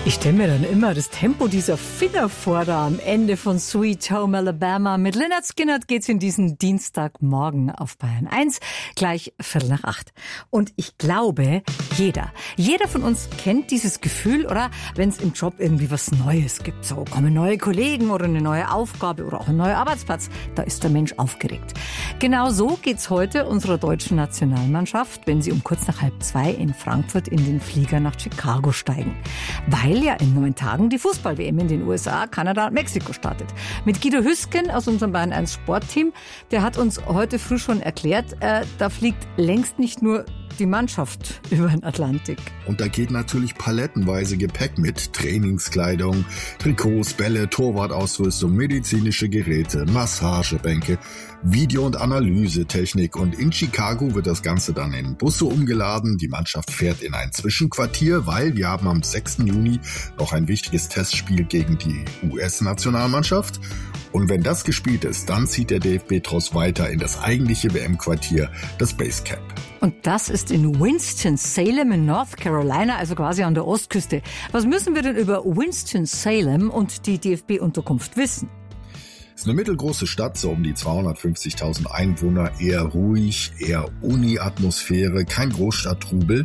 Ich stelle mir dann immer das Tempo dieser Finger vor, da am Ende von Sweet Home Alabama. Mit Lynyrd Skynyrd geht's in diesen Dienstagmorgen auf Bayern 1, gleich 7:45. Und ich glaube, jeder von uns kennt dieses Gefühl, oder? Wenn es im Job irgendwie was Neues gibt. So kommen neue Kollegen oder eine neue Aufgabe oder auch ein neuer Arbeitsplatz. Da ist der Mensch aufgeregt. Genau so geht's heute unserer deutschen Nationalmannschaft, wenn sie um kurz nach 1:30 in Frankfurt in den Flieger nach Chicago steigen. Weil ja in 9 Tagen die Fußball-WM in den USA, Kanada und Mexiko startet. Mit Guido Hüsken aus unserem Bayern 1 Sportteam, der hat uns heute früh schon erklärt, da fliegt längst nicht nur die Mannschaft über den Atlantik. Und da geht natürlich palettenweise Gepäck mit. Trainingskleidung, Trikots, Bälle, Torwartausrüstung, medizinische Geräte, Massagebänke, Video- und Analysetechnik. Und in Chicago wird das Ganze dann in Busse umgeladen. Die Mannschaft fährt in ein Zwischenquartier, weil wir haben am 6. Juni noch ein wichtiges Testspiel gegen die US-Nationalmannschaft. Und wenn das gespielt ist, dann zieht der DFB-Tross weiter in das eigentliche WM-Quartier, das Basecamp. Und das ist in Winston-Salem in North Carolina, also quasi an der Ostküste. Was müssen wir denn über Winston-Salem und die DFB-Unterkunft wissen? Es ist eine mittelgroße Stadt, so um die 250.000 Einwohner, eher ruhig, eher Uni-Atmosphäre, kein Großstadttrubel.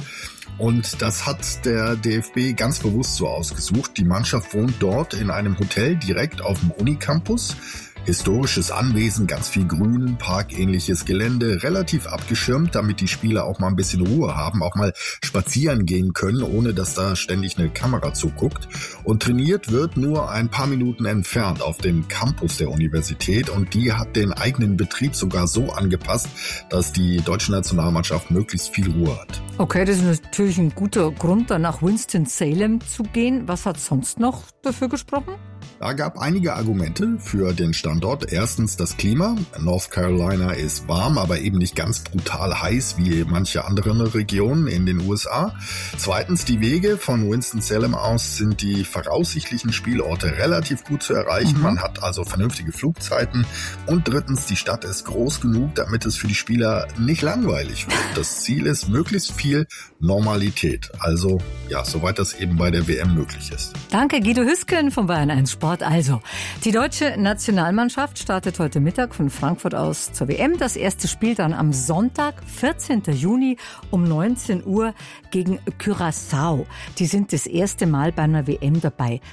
Und das hat der DFB ganz bewusst so ausgesucht. Die Mannschaft wohnt dort in einem Hotel direkt auf dem Unicampus. Historisches Anwesen, ganz viel Grün, parkähnliches Gelände, relativ abgeschirmt, damit die Spieler auch mal ein bisschen Ruhe haben, auch mal spazieren gehen können, ohne dass da ständig eine Kamera zuguckt. Und trainiert wird nur ein paar Minuten entfernt auf dem Campus der Universität, und die hat den eigenen Betrieb sogar so angepasst, dass die deutsche Nationalmannschaft möglichst viel Ruhe hat. Okay, das ist natürlich ein guter Grund, dann nach Winston-Salem zu gehen. Was hat sonst noch dafür gesprochen? Da gab einige Argumente für den Standort. Erstens das Klima. North Carolina ist warm, aber eben nicht ganz brutal heiß wie manche andere Regionen in den USA. Zweitens die Wege. Von Winston-Salem aus sind die voraussichtlichen Spielorte relativ gut zu erreichen. Man hat also vernünftige Flugzeiten. Und drittens, die Stadt ist groß genug, damit es für die Spieler nicht langweilig wird. Das Ziel ist möglichst viel Normalität. Also ja, soweit das eben bei der WM möglich ist. Danke, Guido Hüsken von Bayern 1 Sport. Also, die deutsche Nationalmannschaft startet heute Mittag von Frankfurt aus zur WM. Das erste Spiel dann am Sonntag, 14. Juni um 19 Uhr gegen Curaçao. Die sind das erste Mal bei einer WM dabei.